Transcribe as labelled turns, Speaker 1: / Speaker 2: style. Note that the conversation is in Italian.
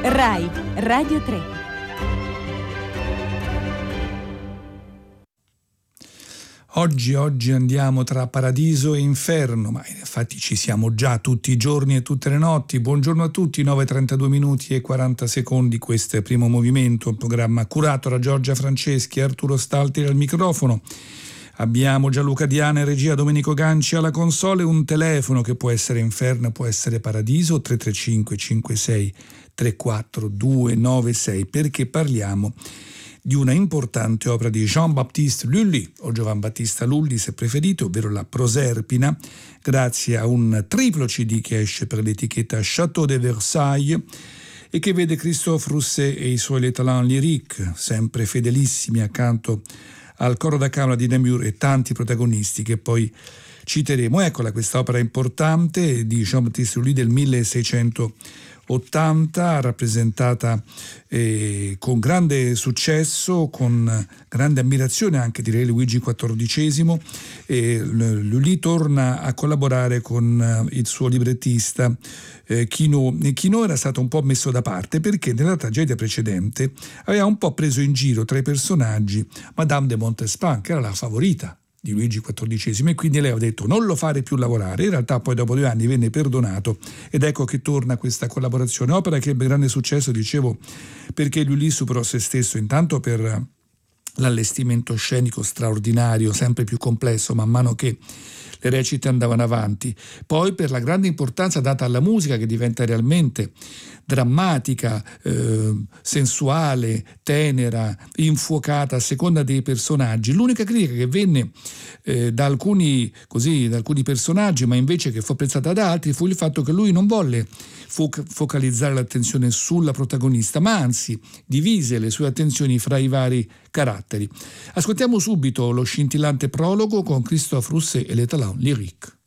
Speaker 1: Rai Radio 3.
Speaker 2: Oggi andiamo tra paradiso e inferno, ma infatti ci siamo già tutti i giorni e tutte le notti. Buongiorno a tutti, 9:32 minuti e 40 secondi, questo è Primo Movimento, un programma curato da Giorgia Franceschi e Arturo Stalteri al microfono. Abbiamo Gianluca Diana in regia, Domenico Ganci alla console, un telefono che può essere inferno, può essere paradiso, 335 56 34 296, perché parliamo di una importante opera di Jean-Baptiste Lully, o Giovan Battista Lully se preferito, ovvero la Proserpina, grazie a un triplo CD che esce per l'etichetta Château de Versailles e che vede Christophe Rousset e i suoi Les Talents Lyriques, sempre fedelissimi accanto al coro da camera di Namur e tanti protagonisti che poi citeremo. Eccola questa opera importante di Jean-Baptiste Lully del 1680, rappresentata con grande successo, con grande ammirazione anche di Re Luigi XIV. Lully torna a collaborare con il suo librettista Quinault. Quinault era stato un po' messo da parte perché nella tragedia precedente aveva un po' preso in giro tra i personaggi Madame de Montespan, che era la favorita di Luigi XIV, e quindi lei ha detto non lo fare più lavorare. In realtà poi dopo 2 anni venne perdonato ed ecco che torna questa collaborazione, opera che ebbe grande successo, dicevo, perché Lully superò se stesso intanto per l'allestimento scenico straordinario, sempre più complesso man mano che le recite andavano avanti, poi per la grande importanza data alla musica, che diventa realmente drammatica, sensuale, tenera, infuocata a seconda dei personaggi. L'unica critica che venne da alcuni personaggi, ma invece che fu apprezzata da altri, fu il fatto che lui non volle focalizzare l'attenzione sulla protagonista, ma anzi divise le sue attenzioni fra i vari caratteri. Ascoltiamo subito lo scintillante prologo con Christophe Rousset e Les Talents Lyriques.